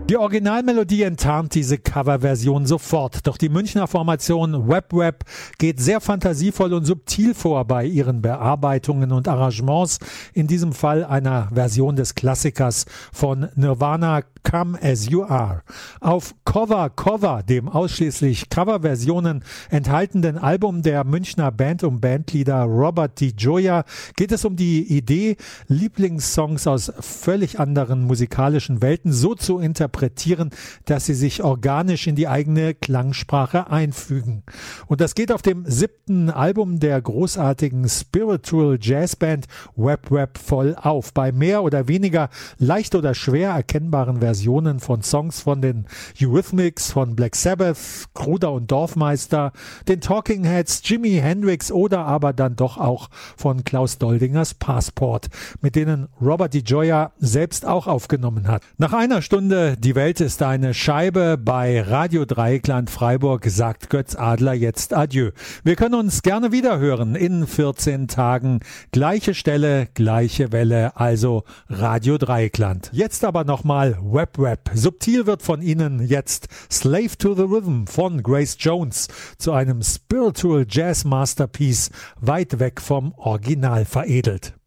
Die Originalmelodie enttarnt diese Coverversion sofort, doch die Münchner Formation Web geht sehr fantasievoll und subtil vor bei ihren Bearbeitungen und Arrangements, in diesem Fall einer Version des Klassikers von Nirvana, Come As You Are. Auf Cover, dem ausschließlich Coverversionen enthaltenen Album der Münchner Band und Bandleader Robert DiGioia geht es um die Idee, Lieblingssongs aus völlig anderen musikalischen Welten so zu interpretieren, dass sie sich organisch in die eigene Klangsprache einfügen. Und das geht auf dem 7. Album der großartigen Spiritual Jazzband Web voll auf. Bei mehr oder weniger leicht oder schwer erkennbaren Versionen von Songs von den Eurythmics, von Black Sabbath, Kruder und Dorfmeister, den Talking Heads, Jimi Hendrix oder aber dann doch auch von Klaus Doldingers Passport, mit denen Robert DiGioia selbst auch aufgenommen hat. Nach einer Stunde Die Welt ist eine Scheibe bei Radio Dreieckland Freiburg sagt Götz Adler jetzt Adieu. Wir können uns gerne wieder hören in 14 Tagen. Gleiche Stelle, gleiche Welle, also Radio Dreieckland. Jetzt aber nochmal Web. Subtil wird von Ihnen jetzt Slave to the Rhythm von Grace Jones zu einem Spiritual Jazz Masterpiece weit weg vom Original veredelt.